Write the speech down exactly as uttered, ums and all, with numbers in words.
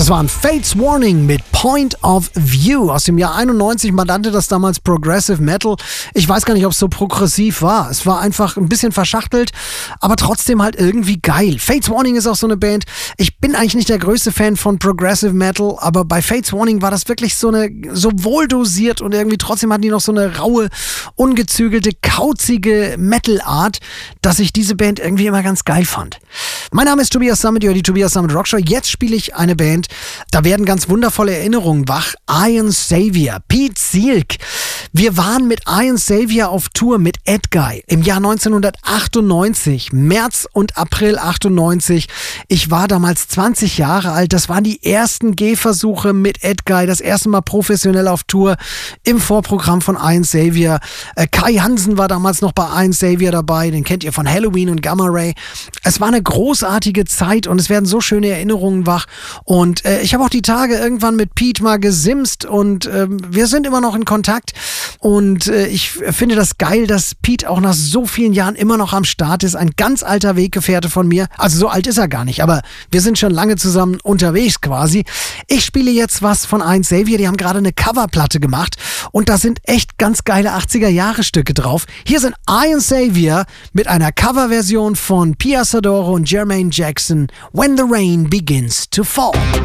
Das waren Fates Warning mit Point of View aus dem Jahr einundneunzig. Man nannte das damals Progressive Metal. Ich weiß gar nicht, ob es so progressiv war. Es war einfach ein bisschen verschachtelt, aber trotzdem halt irgendwie geil. Fates Warning ist auch so eine Band. Ich bin eigentlich nicht der größte Fan von Progressive Metal, aber bei Fates Warning war das wirklich so eine, so wohldosiert und irgendwie trotzdem hatten die noch so eine raue, ungezügelte, kauzige Metal-Art, dass ich diese Band irgendwie immer ganz geil fand. Mein Name ist Tobias Sammet, ihr hört die Tobias Sammet Rockshow. Jetzt spiele ich eine Band, da werden ganz wundervolle Erinnerungen wach. Iron Savior, Pete Sielck. Wir waren mit Iron Savior auf Tour mit Edguy im Jahr neunzehnhundertachtundneunzig, März und April achtundneunzig. Ich war damals zwanzig Jahre alt. Das waren die ersten Gehversuche mit Edguy, das erste Mal professionell auf Tour im Vorprogramm von Iron Savior. Äh, Kai Hansen war damals noch bei Iron Savior dabei, den kennt ihr von Halloween und Gamma Ray. Es war eine großartige Zeit und es werden so schöne Erinnerungen wach. Und äh, ich habe auch die Tage irgendwann mit Pete mal gesimst und äh, wir sind immer noch in Kontakt. Und äh, ich finde das geil, dass Pete auch nach so vielen Jahren immer noch am Start ist. Ein ganz alter Weggefährte von mir. Also so alt ist er gar nicht, aber wir sind schon lange zusammen unterwegs quasi. Ich spiele jetzt was von Iron Savior. Die haben gerade eine Coverplatte gemacht und da sind echt ganz geile achtziger-Jahre-Stücke drauf. Hier sind Iron Savior mit einer Coverversion von Pia Sadoro und Jermaine Jackson, When the Rain Begins to Fall.